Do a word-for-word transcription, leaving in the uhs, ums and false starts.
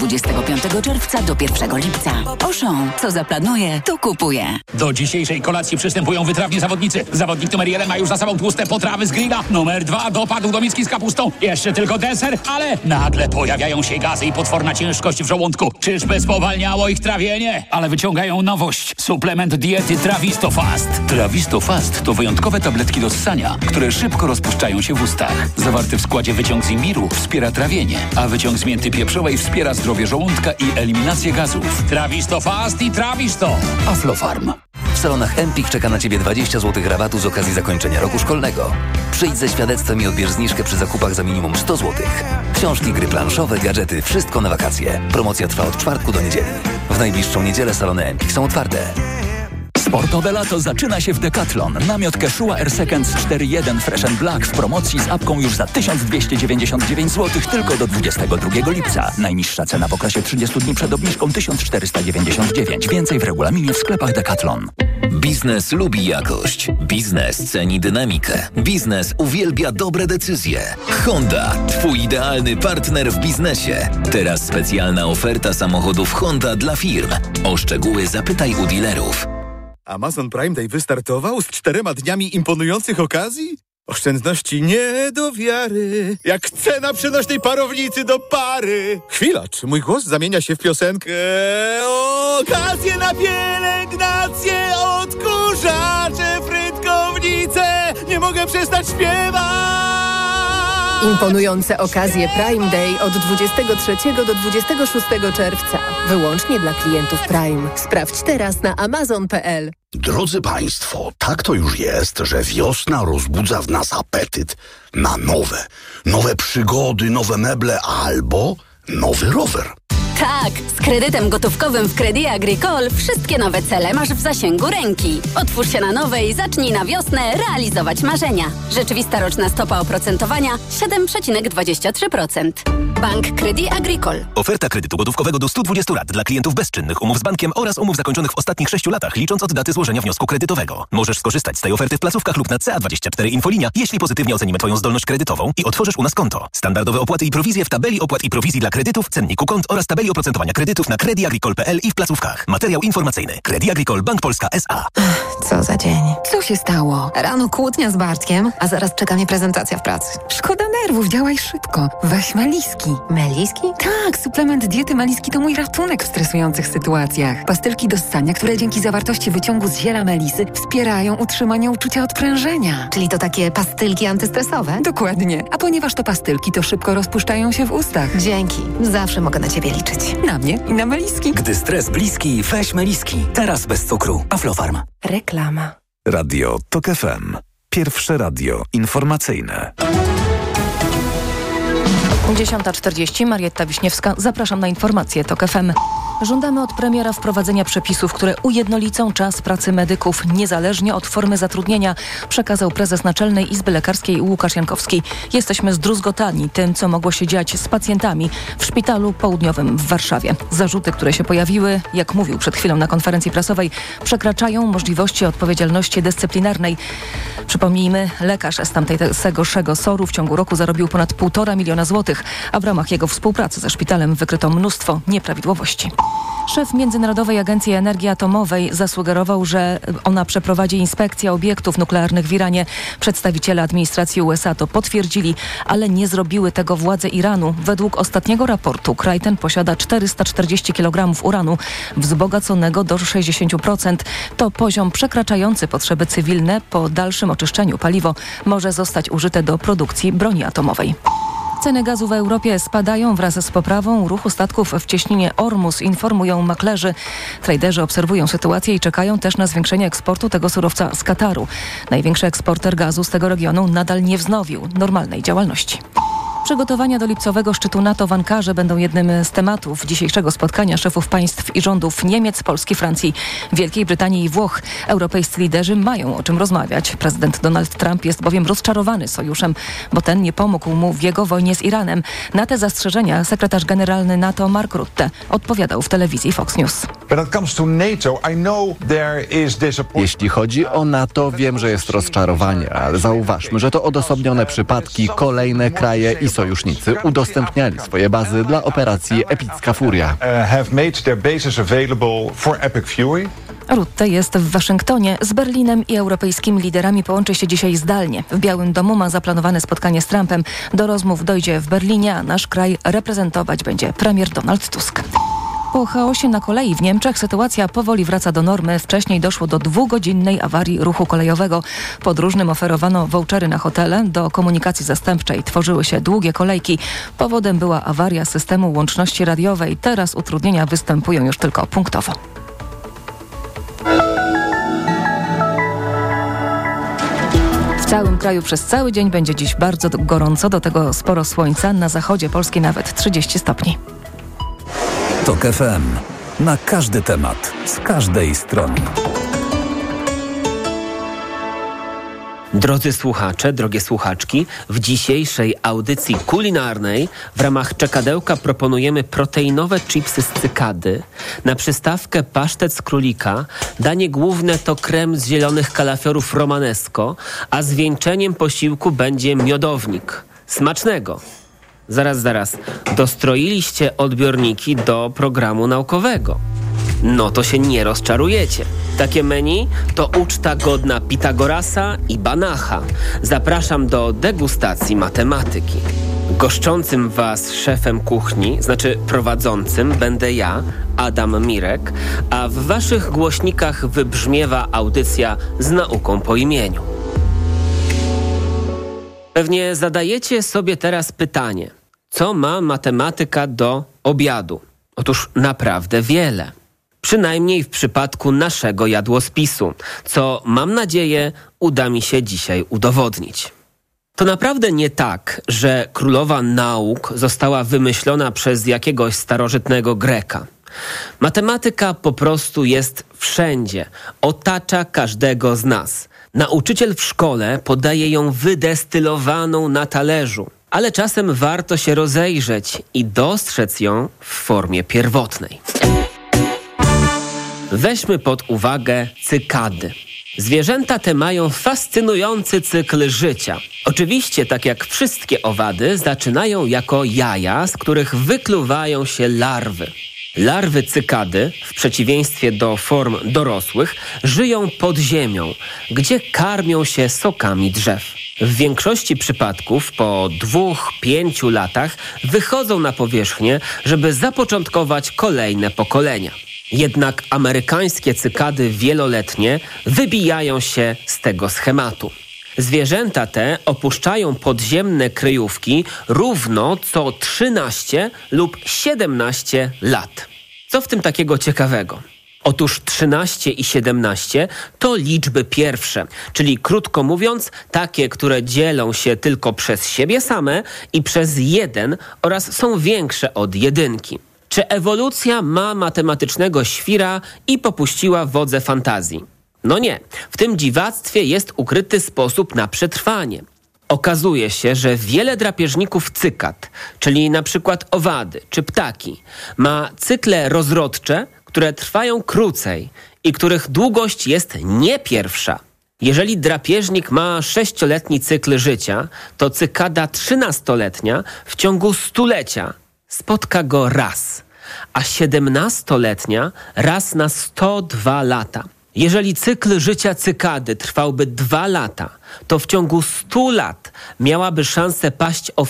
dwudziestego piątego czerwca do pierwszego lipca. Auchan, co zaplanuje, to kupuje. Do dzisiejszej kolacji przystępują wytrawni zawodnicy. Zawodnik numer jeden ma już za sobą tłuste potrawy z grilla. Numer dwa dopadł do miski z kapustą. Jeszcze tylko deser, ale nagle pojawiają się gazy i potworna ciężkość w żołądku. Czyżby spowalniało ich trawienie? Ale wyciągają nowość. Suplement diety Trawisto Fast. Trawisto Fast to wyjątkowe tabletki do ssania, które szybko rozpuszczają się w ustach. Zawarty w składzie wyciąg z imbiru wspiera trawienie, a wyciąg z mięty pieprzowej wspiera zdrowie żołądka i eliminację gazów. Trawisto Fast i Trawisto. Aflofarm. W salonach Empik czeka na Ciebie dwadzieścia złotych rabatu z okazji zakończenia roku szkolnego. Przyjdź ze świadectwem i odbierz zniżkę przy zakupach za minimum sto złotych. Książki, gry planszowe, gadżety, wszystko na wakacje. Promocja trwa od czwartku do niedzieli. W najbliższą niedzielę salony Empik są otwarte. Sportowe lato zaczyna się w Decathlon. Namiot Quechua Air Seconds cztery jeden Fresh and Black w promocji z apką już za tysiąc dwieście dziewięćdziesiąt dziewięć złotych tylko do dwudziestego drugiego lipca. Najniższa cena w okresie trzydziestu dni przed obniżką tysiąc czterysta dziewięćdziesiąt dziewięć. Więcej w regulaminie w sklepach Decathlon. Biznes lubi jakość. Biznes ceni dynamikę. Biznes uwielbia dobre decyzje. Honda, twój idealny partner w biznesie. Teraz specjalna oferta samochodów Honda dla firm. O szczegóły zapytaj u dealerów. Amazon Prime Day wystartował z czterema dniami imponujących okazji? Oszczędności nie do wiary, jak cena przenośnej parownicy do pary. Chwila, czy mój głos zamienia się w piosenkę? Okazje na pielęgnację, odkurzacze, frytkownice, nie mogę przestać śpiewać. Imponujące okazje Prime Day od dwudziestego trzeciego do dwudziestego szóstego czerwca. Wyłącznie dla klientów Prime. Sprawdź teraz na amazon kropka p l. Drodzy Państwo, tak to już jest, że wiosna rozbudza w nas apetyt na nowe. Nowe przygody, nowe meble albo nowy rower. Tak, z kredytem gotówkowym w Crédit Agricole wszystkie nowe cele masz w zasięgu ręki. Otwórz się na nowe i zacznij na wiosnę realizować marzenia. Rzeczywista roczna stopa oprocentowania siedem przecinek dwadzieścia trzy procent. Bank Crédit Agricole. Oferta kredytu gotówkowego do stu dwudziestu lat dla klientów bezczynnych umów z bankiem oraz umów zakończonych w ostatnich sześciu latach, licząc od daty złożenia wniosku kredytowego. Możesz skorzystać z tej oferty w placówkach lub na C A dwadzieścia cztery Infolinia, jeśli pozytywnie ocenimy Twoją zdolność kredytową i otworzysz u nas konto. Standardowe opłaty i prowizje w tabeli opłat i prowizji dla kredytów, cenniku kont oraz tabeli oprocentowania kredytów na crédit agricole kropka p l i w placówkach. Materiał informacyjny. Crédit Agricole Bank Polska S A. Co za dzień. Co się stało? Rano kłótnia z Bartkiem, a zaraz czeka mnie prezentacja w pracy. Szkoda nerwów, działaj szybko. Weź Meliski. Meliski? Tak, suplement diety Meliski to mój ratunek w stresujących sytuacjach. Pastylki do ssania, które dzięki zawartości wyciągu z ziela melisy wspierają utrzymanie uczucia odprężenia. Czyli to takie pastylki antystresowe? Dokładnie. A ponieważ to pastylki, to szybko rozpuszczają się w ustach. Dzięki. Zawsze mogę na Ciebie liczyć. Na mnie i na Meliski. Gdy stres bliski, weź Meliski. Teraz bez cukru. Aflofarm. Reklama. Radio Tok F M. Pierwsze radio informacyjne. dziesiąta czterdzieści, Marietta Wiśniewska. Zapraszam na informacje Tok F M. Żądamy od premiera wprowadzenia przepisów, które ujednolicą czas pracy medyków niezależnie od formy zatrudnienia, przekazał prezes Naczelnej Izby Lekarskiej Łukasz Jankowski. Jesteśmy zdruzgotani tym, co mogło się dziać z pacjentami w szpitalu południowym w Warszawie. Zarzuty, które się pojawiły, jak mówił przed chwilą na konferencji prasowej, przekraczają możliwości odpowiedzialności dyscyplinarnej. Przypomnijmy, lekarz z tamtejszego S O R-u w ciągu roku zarobił ponad półtora miliona złotych, a w ramach jego współpracy ze szpitalem wykryto mnóstwo nieprawidłowości. Szef Międzynarodowej Agencji Energii Atomowej zasugerował, że ona przeprowadzi inspekcję obiektów nuklearnych w Iranie. Przedstawiciele administracji U S A to potwierdzili, ale nie zrobiły tego władze Iranu. Według ostatniego raportu kraj ten posiada czterysta czterdzieści kilogramów uranu wzbogaconego do sześćdziesięciu procent. To poziom przekraczający potrzeby cywilne. Po dalszym oczyszczeniu paliwo może zostać użyte do produkcji broni atomowej. Ceny gazu w Europie spadają wraz z poprawą ruchu statków w cieśninie Ormus, informują maklerzy. Traderzy obserwują sytuację i czekają też na zwiększenie eksportu tego surowca z Kataru. Największy eksporter gazu z tego regionu nadal nie wznowił normalnej działalności. Przygotowania do lipcowego szczytu NATO w Ankarze będą jednym z tematów dzisiejszego spotkania szefów państw i rządów Niemiec, Polski, Francji, Wielkiej Brytanii i Włoch. Europejscy liderzy mają o czym rozmawiać. Prezydent Donald Trump jest bowiem rozczarowany sojuszem, bo ten nie pomógł mu w jego wojnie z Iranem. Na te zastrzeżenia sekretarz generalny NATO Mark Rutte odpowiadał w telewizji Fox News. Jeśli chodzi o NATO, wiem, że jest rozczarowanie, ale zauważmy, że to odosobnione przypadki. Kolejne kraje i sojusznicy udostępniali swoje bazy dla operacji Epicka Furia. Rutte jest w Waszyngtonie. Z Berlinem i europejskimi liderami połączy się dzisiaj zdalnie. W Białym Domu ma zaplanowane spotkanie z Trumpem. Do rozmów dojdzie w Berlinie, a nasz kraj reprezentować będzie premier Donald Tusk. Po chaosie na kolei w Niemczech sytuacja powoli wraca do normy. Wcześniej doszło do dwugodzinnej awarii ruchu kolejowego. Podróżnym oferowano vouchery na hotele. Do komunikacji zastępczej tworzyły się długie kolejki. Powodem była awaria systemu łączności radiowej. Teraz utrudnienia występują już tylko punktowo. W całym kraju przez cały dzień będzie dziś bardzo gorąco, do tego sporo słońca. Na zachodzie Polski nawet trzydzieści stopni. TOK F M. Na każdy temat, z każdej strony. Drodzy słuchacze, drogie słuchaczki, w dzisiejszej audycji kulinarnej w ramach czekadełka proponujemy proteinowe chipsy z cykady, na przystawkę pasztet z królika, danie główne to krem z zielonych kalafiorów romanesco, a zwieńczeniem posiłku będzie miodownik. Smacznego! Zaraz, zaraz, dostroiliście odbiorniki do programu naukowego. No to się nie rozczarujecie. Takie menu to uczta godna Pitagorasa i Banacha. Zapraszam do degustacji matematyki. Goszczącym was szefem kuchni, znaczy prowadzącym, będę ja, Adam Mirek, a w waszych głośnikach wybrzmiewa audycja z nauką po imieniu. Pewnie zadajecie sobie teraz pytanie, co ma matematyka do obiadu? Otóż naprawdę wiele. Przynajmniej w przypadku naszego jadłospisu, co mam nadzieję uda mi się dzisiaj udowodnić. To naprawdę nie tak, że królowa nauk została wymyślona przez jakiegoś starożytnego Greka. Matematyka po prostu jest wszędzie, otacza każdego z nas. Nauczyciel w szkole podaje ją wydestylowaną na talerzu, ale czasem warto się rozejrzeć i dostrzec ją w formie pierwotnej. Weźmy pod uwagę cykady. Zwierzęta te mają fascynujący cykl życia. Oczywiście, tak jak wszystkie owady, zaczynają jako jaja, z których wykluwają się larwy. Larwy cykady, w przeciwieństwie do form dorosłych, żyją pod ziemią, gdzie karmią się sokami drzew. W większości przypadków po dwóch, pięciu latach wychodzą na powierzchnię, żeby zapoczątkować kolejne pokolenia. Jednak amerykańskie cykady wieloletnie wybijają się z tego schematu. Zwierzęta te opuszczają podziemne kryjówki równo co trzynaście lub siedemnaście lat. Co w tym takiego ciekawego? Otóż trzynaście i siedemnaście to liczby pierwsze, czyli krótko mówiąc takie, które dzielą się tylko przez siebie same i przez jeden oraz są większe od jedynki. Czy ewolucja ma matematycznego świra i popuściła wodze fantazji? No nie. W tym dziwactwie jest ukryty sposób na przetrwanie. Okazuje się, że wiele drapieżników cykad, czyli na przykład owady czy ptaki, ma cykle rozrodcze, które trwają krócej i których długość jest nie pierwsza. Jeżeli drapieżnik ma sześcioletni cykl życia, to cykada trzynastoletnia w ciągu stulecia spotka go raz, a siedemnastoletnia raz na sto dwa lata. Jeżeli cykl życia cykady trwałby dwa lata, to w ciągu stu lat miałaby szansę paść ofiarą